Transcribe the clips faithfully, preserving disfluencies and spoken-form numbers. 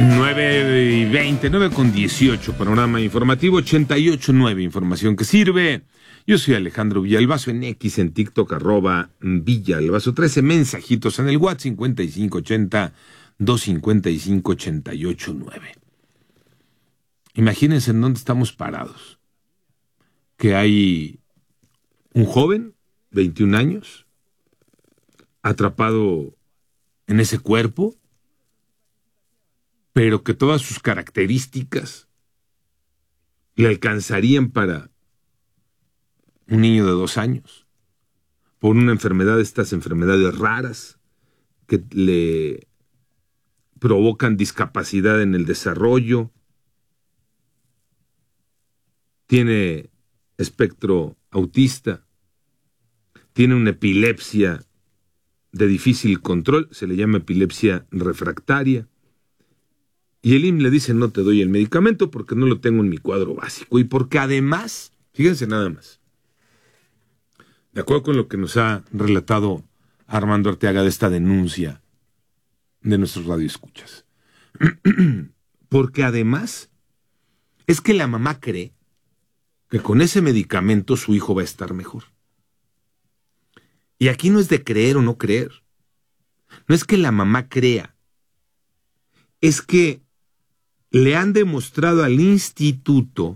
nueve y veinte, nueve con dieciocho, panorama informativo, ochenta y ocho nueve, información que sirve. Yo soy Alejandro Villalbazo, en X, en TikTok, arroba Villalbazo trece, mensajitos en el WhatsApp cincuenta y cinco ochenta, doscientos cincuenta y cinco, ochenta y ocho nueve. Imagínense en dónde estamos parados. Que hay un joven, veintiún años, atrapado en ese cuerpo, pero que todas sus características le alcanzarían para un niño de dos años, por una enfermedad, estas enfermedades raras que le provocan discapacidad en el desarrollo, tiene espectro autista, tiene una epilepsia de difícil control, se le llama epilepsia refractaria, y el I M S S le dice: no te doy el medicamento porque no lo tengo en mi cuadro básico, y porque además, fíjense nada más, de acuerdo con lo que nos ha relatado Armando Arteaga de esta denuncia de nuestros radioescuchas, porque además es que la mamá cree que con ese medicamento su hijo va a estar mejor. Y aquí no es de creer o no creer. No es que la mamá crea. Es que le han demostrado al instituto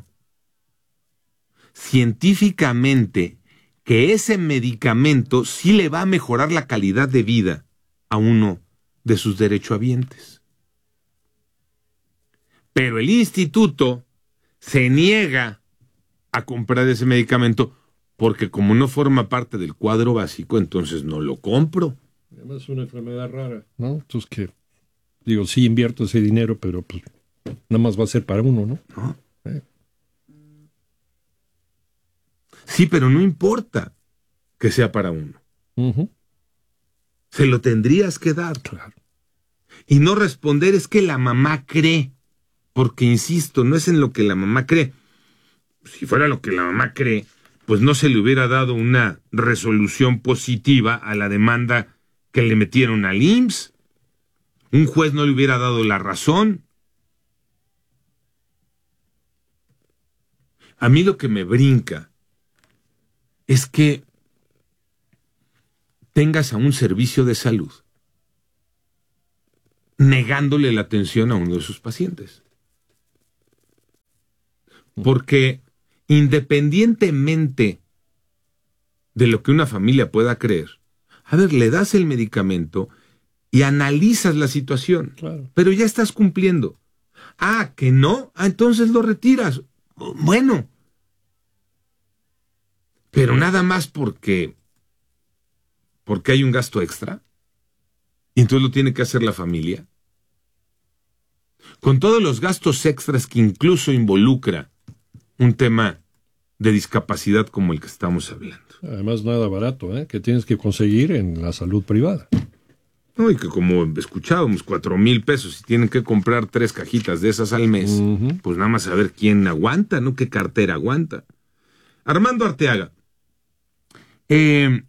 científicamente que ese medicamento sí le va a mejorar la calidad de vida a uno de sus derechohabientes. Pero el instituto se niega a comprar ese medicamento porque como no forma parte del cuadro básico, entonces no lo compro. Además es una enfermedad rara, ¿no? Entonces que, digo, sí invierto ese dinero, pero pues nada más va a ser para uno, ¿no? ¿No? Eh. Sí, pero no importa que sea para uno. Uh-huh. Se lo tendrías que dar. Claro. Y no responder es que la mamá cree, porque insisto, no es en lo que la mamá cree. Si fuera lo que la mamá cree, pues no se le hubiera dado una resolución positiva a la demanda que le metieron al I M S S. Un juez no le hubiera dado la razón. A mí lo que me brinca es que tengas a un servicio de salud negándole la atención a uno de sus pacientes. Porque independientemente de lo que una familia pueda creer, a ver, le das el medicamento y analizas la situación, claro, pero ya estás cumpliendo. Ah, ¿que no? Ah, entonces lo retiras. Bueno, pero nada más porque porque hay un gasto extra y entonces lo tiene que hacer la familia, con todos los gastos extras que incluso involucra un tema de discapacidad como el que estamos hablando. Además, nada barato, ¿eh? Que tienes que conseguir en la salud privada. No, y que como escuchábamos, cuatro mil pesos y tienen que comprar tres cajitas de esas al mes, uh-huh. Pues nada más a ver quién aguanta, ¿no? ¿Qué cartera aguanta? Armando Arteaga, eh,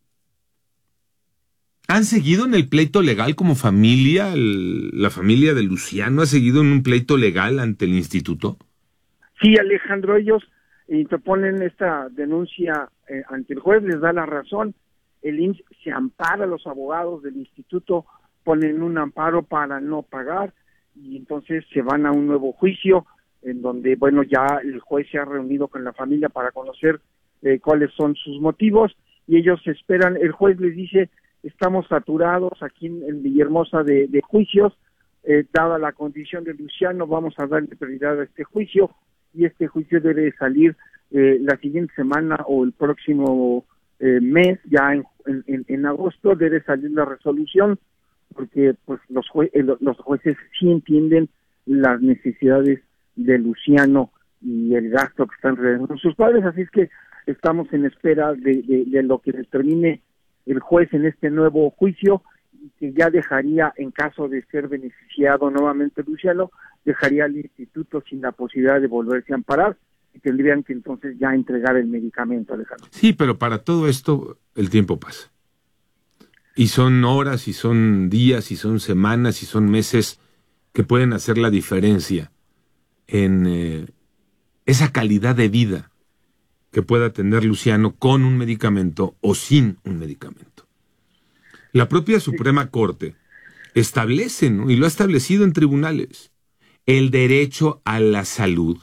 ¿han seguido en el pleito legal como familia? El, la familia de Luciano ha seguido en un pleito legal ante el instituto. Sí, Alejandro, ellos interponen esta denuncia eh, ante el juez, les da la razón, el I M S S se ampara, los abogados del instituto ponen un amparo para no pagar y entonces se van a un nuevo juicio en donde, bueno, ya el juez se ha reunido con la familia para conocer eh, cuáles son sus motivos y ellos esperan, el juez les dice, estamos saturados aquí en, en Villahermosa de, de juicios, eh, dada la condición de Luciano, vamos a darle prioridad a este juicio, y este juicio debe salir eh, la siguiente semana o el próximo eh, mes, ya en, en, en agosto debe salir la resolución, porque pues los, jue eh, los jueces sí entienden las necesidades de Luciano y el gasto que están realizando sus padres, así es que estamos en espera de, de, de lo que determine el juez en este nuevo juicio, que ya dejaría, en caso de ser beneficiado nuevamente Luciano, dejaría al instituto sin la posibilidad de volverse a amparar y tendrían que entonces ya entregar el medicamento, Alejandro. Sí, pero para todo esto el tiempo pasa. Y son horas, y son días, y son semanas, y son meses que pueden hacer la diferencia en eh, esa calidad de vida que pueda tener Luciano con un medicamento o sin un medicamento. La propia Suprema Corte establece, ¿no?, y lo ha establecido en tribunales, el derecho a la salud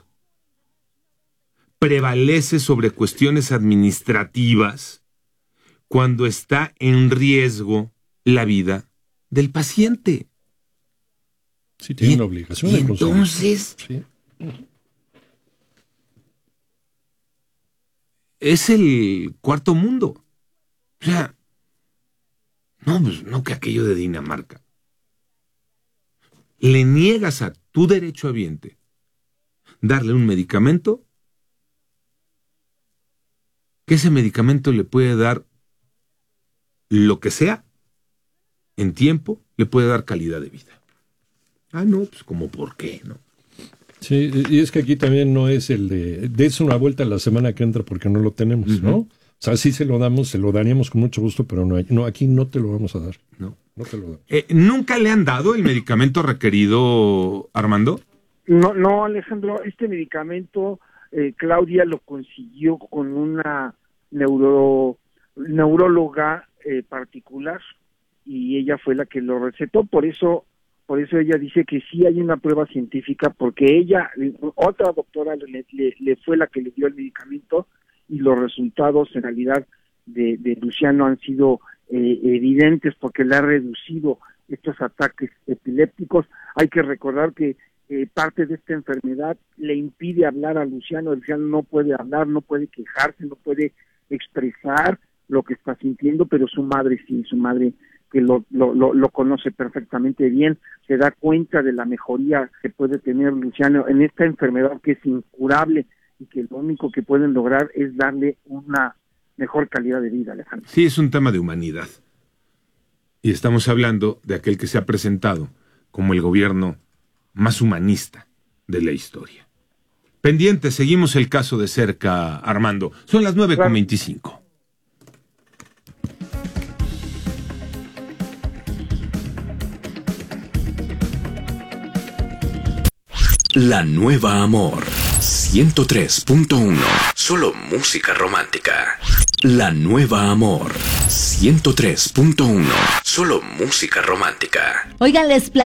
prevalece sobre cuestiones administrativas cuando está en riesgo la vida del paciente. Sí, tiene una obligación de consumir. Entonces, sí. Es el cuarto mundo. O sea, no, pues no que aquello de Dinamarca. Le niegas a tu derechohabiente darle un medicamento que ese medicamento le puede dar lo que sea en tiempo, le puede dar calidad de vida. Ah, no, pues como por qué, ¿no? Sí, y es que aquí también no es el de des una vuelta la semana que entra porque no lo tenemos, uh-huh. ¿no? O sea, sí se lo damos, se lo daríamos con mucho gusto, pero no, no aquí no te lo vamos a dar. No, no te lo damos. Eh, ¿Nunca le han dado el medicamento requerido, Armando? No, no, Alejandro, este medicamento eh, Claudia lo consiguió con una neuro neuróloga eh, particular y ella fue la que lo recetó, por eso por eso ella dice que sí hay una prueba científica, porque ella, otra doctora le, le, le fue la que le dio el medicamento y los resultados en realidad de, de Luciano han sido eh, evidentes porque le ha reducido estos ataques epilépticos. Hay que recordar que eh, parte de esta enfermedad le impide hablar a Luciano, Luciano no puede hablar, no puede quejarse, no puede expresar lo que está sintiendo, pero su madre sí, su madre que lo, lo, lo, lo conoce perfectamente bien, se da cuenta de la mejoría que puede tener Luciano en esta enfermedad que es incurable y que lo único que pueden lograr es darle una mejor calidad de vida, Alejandro. Sí, es un tema de humanidad. Y estamos hablando de aquel que se ha presentado como el gobierno más humanista de la historia. Pendiente, seguimos el caso de cerca, Armando. Son las nueve con veinticinco. La Nueva Amor ciento tres punto uno. Solo música romántica. La Nueva Amor ciento tres punto uno. Solo música romántica. Oigan, les